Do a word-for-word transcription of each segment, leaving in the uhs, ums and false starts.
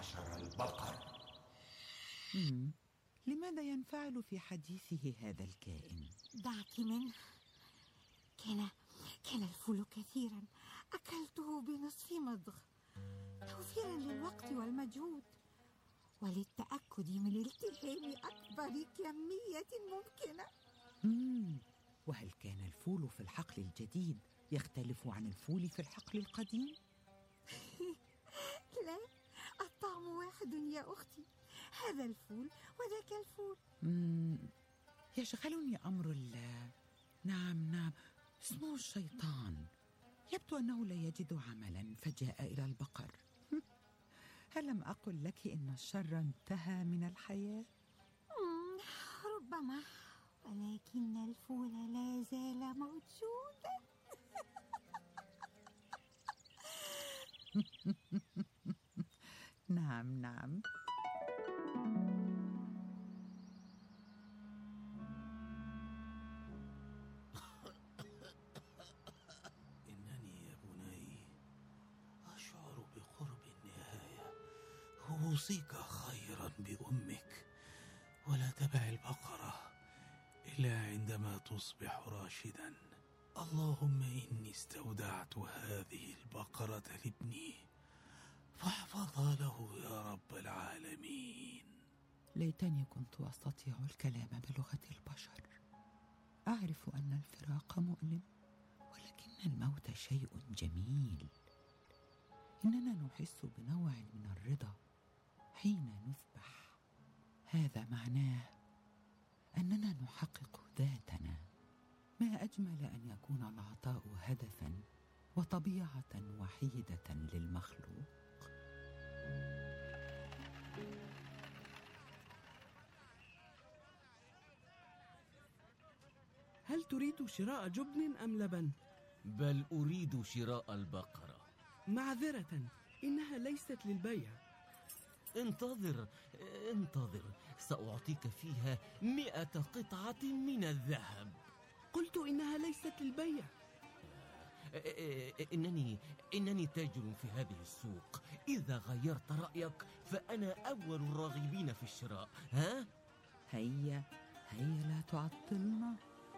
معشر البقر. مم. لماذا ينفعل في حديثه هذا الكائن؟ دعك منه. كان كان الفول كثيرا، أكلته بنصف مضغ توفيرا للوقت والمجهود وللتأكد من التهام أكبر كمية ممكنة. مم. وهل كان الفول في الحقل الجديد يختلف عن الفول في الحقل القديم؟ لا، الطعم واحد يا أختي، هذا الفول وذاك الفول. مم. يشغلني أمر الله. نعم نعم، اسمه الشيطان. يبدو أنه لا يجد عملا فجاء إلى البقر. هل لم أقل لك إن الشر انتهى من الحياة؟ مم. ربما، ولكن الفول لا زال موجودا. نعم نعم. إنني يا بني أشعر بقرب النهاية. أوصيك خيرا بأمك، ولا تبع البقرة إلا عندما تصبح راشدا. اللهم إني استودعت هذه البقرة لابني فاحفظها له يا رب العالمين. ليتني كنت أستطيع الكلام بلغة البشر. أعرف أن الفراق مؤلم، ولكن الموت شيء جميل. إننا نحس بنوع من الرضا حين نذبح. هذا معناه أننا نحقق ذاتنا. ما أجمل أن يكون العطاء هدفا وطبيعة وحيدة للمخلوق. هل تريد شراء جبن أم لبن؟ بل أريد شراء البقرة. معذرة، إنها ليست للبيع. انتظر انتظر، سأعطيك فيها مئة قطعة من الذهب. قلت إنها ليست للبيع. إنني إنني تاجر في هذه السوق. إذا غيرت رأيك فأنا أول الراغبين في الشراء. ها؟ هيا هيا لا تعطلنا.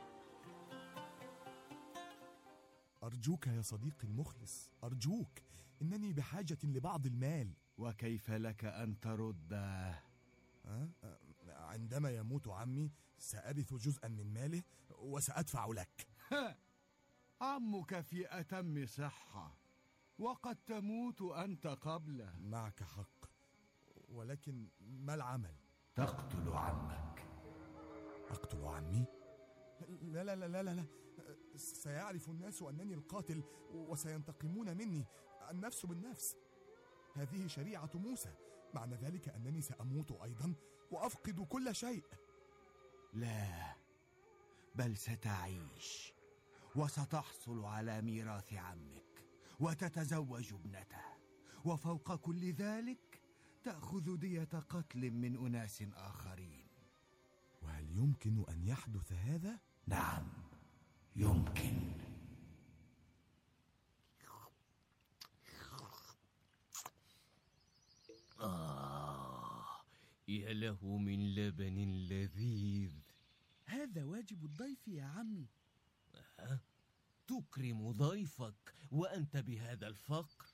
أرجوك يا صديقي المخلص، أرجوك، إنني بحاجة لبعض المال. وكيف لك أن ترده؟ أه؟ عندما يموت عمي سأرث جزءا من ماله وسأدفع لك. عمك في أتم صحة، وقد تموت أنت قبله. معك حق، ولكن ما العمل؟ تقتل عمك. أقتل عمي؟ لا لا لا لا لا, لا. سيعرف الناس أنني القاتل وسينتقمون مني. النفس بالنفس، هذه شريعة موسى، معنى ذلك أنني سأموت أيضا وأفقد كل شيء. لا، بل ستعيش وستحصل على ميراث عمك وتتزوج ابنته، وفوق كل ذلك تأخذ دية قتل من أناس آخرين. وهل يمكن أن يحدث هذا؟ نعم يمكن. آه، يا له من لبن لذيذ. هذا واجب الضيف يا عمي. أه؟ تكرم ضيفك وأنت بهذا الفقر؟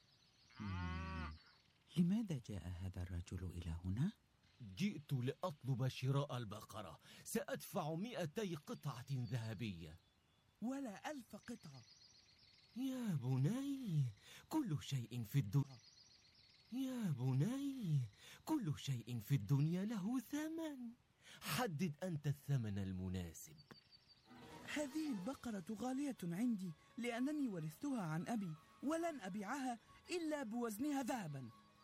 لماذا جاء هذا الرجل إلى هنا؟ جئت لأطلب شراء البقرة. سأدفع مئتي قطعة ذهبية. ولا ألف قطعة يا بني، كل شيء في الدنيا يا بني كل شيء في الدنيا له ثمن. حدد أنت الثمن المناسب. هذه البقرة غالية عندي لأنني ورثتها عن أبي، ولن أبيعها إلا بوزنها ذهبا.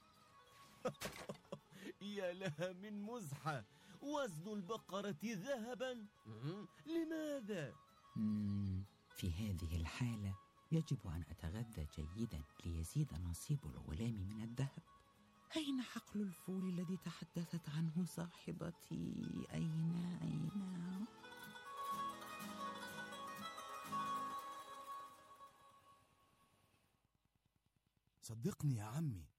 يا لها من مزحة، وزن البقرة ذهبا؟ لماذا؟ مم. في هذه الحالة يجب أن أتغذى جيدا ليزيد نصيب الغلام من الذهب. أين حقل الفول الذي تحدثت عنه صاحبتي؟ أين أين؟ صدقني يا عمي،